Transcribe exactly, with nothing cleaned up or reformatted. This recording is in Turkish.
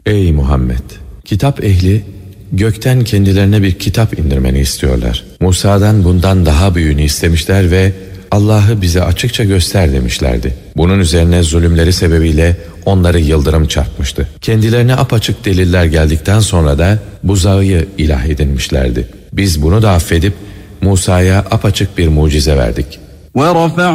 Ey Muhammed! Kitap ehli gökten kendilerine bir kitap indirmeni istiyorlar. Musa'dan bundan daha büyüğünü istemişler ve Allah'ı bize açıkça göster demişlerdi. Bunun üzerine zulümleri sebebiyle onları yıldırım çarpmıştı. Kendilerine apaçık deliller geldikten sonra da buzağı ilah edinmişlerdi. Biz bunu da affedip Musa'ya apaçık bir mucize verdik.